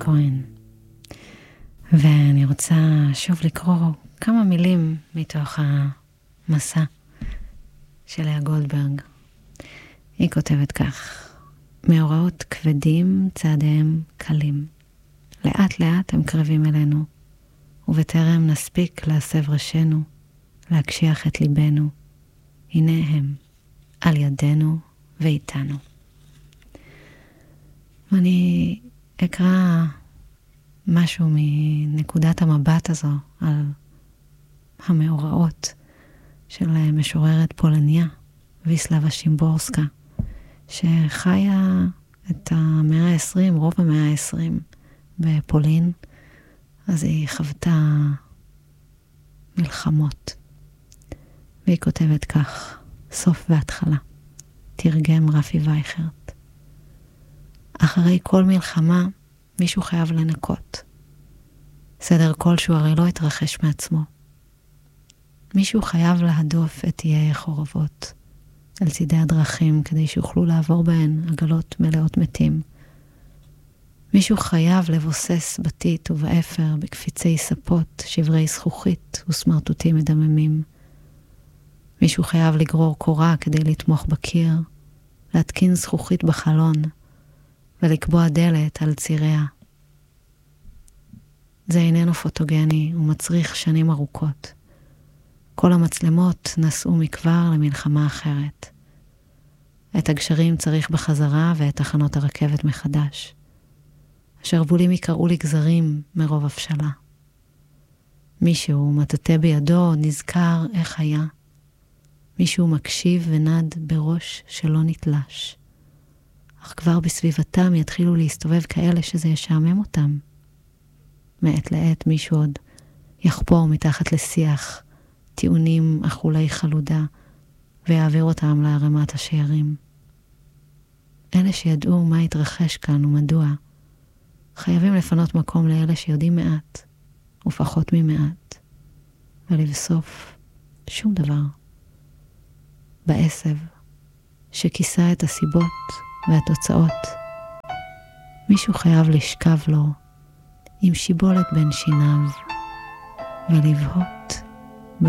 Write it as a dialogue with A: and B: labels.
A: כהן. ואני רוצה שוב לקרוא כמה מילים מתוך המסע של לאה גולדברג. היא כותבת כך: מאורעות כבדים צעדיהם קלים. לאט לאט הם קרבים אלינו, ובטרם נספיק להסב ראשנו, להקשיח את ליבנו, הנה הם, על ידינו ואיתנו. ואני אקרא משהו מנקודת המבט הזו על המאורעות של משוררת פולניה, ויסלבה שימבורסקה, שחיה את המאה ה-20, רוב המאה ה-20 בפולין. אז היא חוותה מלחמות. והיא כותבת כך: סוף והתחלה. תרגם רפי וייכרט. אחרי כל מלחמה מישהו חייב לנקות. סדר כלשהו הרי לא התרחש מעצמו. מישהו חייב להדוף את איי החורבות על צידי הדרכים כדי שיוכלו לעבור בהן עגלות מלאות מתים. מישהו חייב לבוסס בתית ובאפר בקפיצי ספות, שברי זכוכית וסמרטוטים מדממים. מישהו חייב לגרור קורה כדי לתמוך בקיר, להתקין זכוכית בחלון ולקבוע דלת על ציריה. זה איננו פוטוגני ומצריך שנים ארוכות. כל המצלמות נסעו מכבר למלחמה אחרת. את הגשרים צריך בחזרה ואת תחנות הרכבת מחדש. השרבולים יקראו לגזרים מרוב הפשלה. מישהו מטאטא בידו נזכר איך היה. מישהו מקשיב ונד בראש שלא נתלש. אך כבר בסביבתם יתחילו להסתובב כאלה שזה ישעמם אותם. מעת לעת מישהו עוד יחפור מתחת לשיח טיעונים אכולי חלודה ויעביר אותם לערמת השיירים. אלה שידעו מה התרחש כאן ומדוע, חייבים לפנות מקום לאלה שיודעים מעט ופחות ממעט, ולבסוף שום דבר. בעשב שכיסה את הסיבות והתוצאות, מישהו חייב לשכב לו עם שיבולת בין שיניו ולבהות